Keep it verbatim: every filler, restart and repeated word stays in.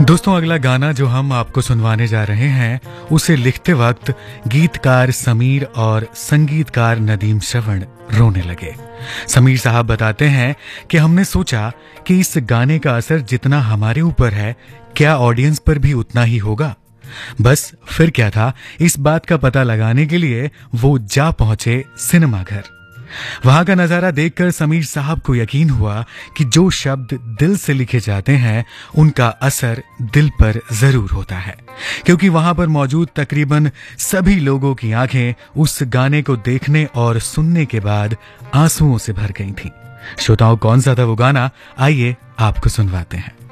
दोस्तों, अगला गाना जो हम आपको सुनवाने जा रहे हैं उसे लिखते वक्त गीतकार समीर और संगीतकार नदीम श्रवण रोने लगे। समीर साहब बताते हैं कि हमने सोचा कि इस गाने का असर जितना हमारे ऊपर है, क्या ऑडियंस पर भी उतना ही होगा। बस फिर क्या था, इस बात का पता लगाने के लिए वो जा पहुंचे सिनेमा घर। वहां का नजारा देखकर समीर साहब को यकीन हुआ कि जो शब्द दिल से लिखे जाते हैं उनका असर दिल पर जरूर होता है, क्योंकि वहां पर मौजूद तकरीबन सभी लोगों की आंखें उस गाने को देखने और सुनने के बाद आंसुओं से भर गई थीं। श्रोताओं, कौन सा था वो गाना, आइए आपको सुनवाते हैं।